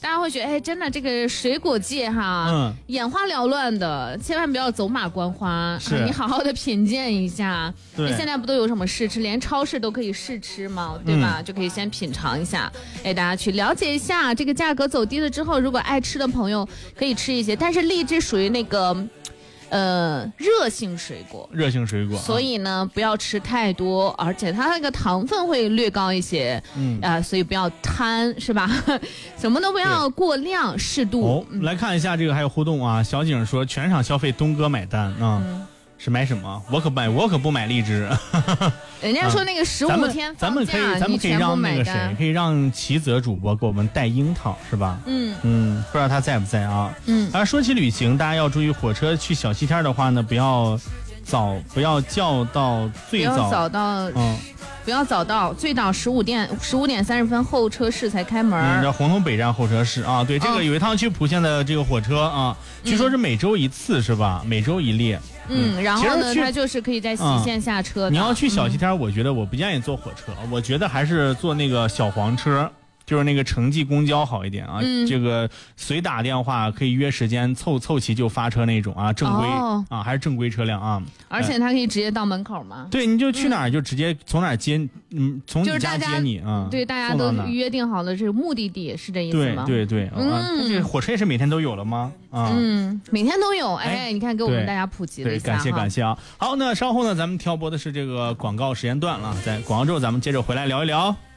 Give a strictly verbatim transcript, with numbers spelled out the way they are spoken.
大家会觉得，哎，真的这个水果界哈，嗯，眼花缭乱的，千万不要走马观花， 是、 啊、你好好的品鉴一下。 对， 现在不都有什么试吃，连超市都可以试吃嘛，对吧？嗯、就可以先品尝一下，哎，大家去了解一下。这个价格走低了之后，如果爱吃的朋友可以吃一些，但是荔枝属于那个。呃，热性水果， 热性水果， 所以呢，不要吃太多，而且它那个糖分会略高一些，嗯啊、呃，所以不要贪，是吧？什么都不要过量，适度。 哦，嗯、来看一下这个还有互动啊，小景说全场消费东哥买单啊。嗯是买什么？我可买，我可不买荔枝。 人家说那个十五天放假、嗯、咱们可以，咱们可以让那个谁，可以让齐泽主播给我们带樱桃，是吧？嗯嗯，不知道他在不在啊？嗯。而说起旅行，大家要注意，火车去小西天的话呢，不要早，不要叫到最早， 不要早到，嗯。不要早到，最早十五点十五点三十分候车室才开门。 嗯，这红通北站候车室啊，对，这个有一趟去莆县的这个火车啊，嗯、据说是每周一次是吧？每周一列。 嗯，嗯然后呢，它就是可以在西线下车的、 嗯。你要去小西天，嗯、我觉得我不建议坐火车，我觉得还是坐那个小黄车。就是那个城际公交好一点啊，嗯、这个随打电话可以约时间凑凑齐就发车那种啊，正规、哦、啊还是正规车辆啊， 而且它可以直接到门口吗？ 对，你就去哪儿就直接从哪儿接，嗯，从你家接你啊、嗯， 对，大家都约定好了这个目的地，是这意思吗？ 对对对，嗯，啊、这火车也是每天都有了吗？啊， 嗯，每天都有，哎，哎你看给我们大家普及了一下， 对，感谢感谢啊。好，那稍后呢，咱们挑拨的是这个广告时间段了，在广告之后咱们接着回来聊一聊。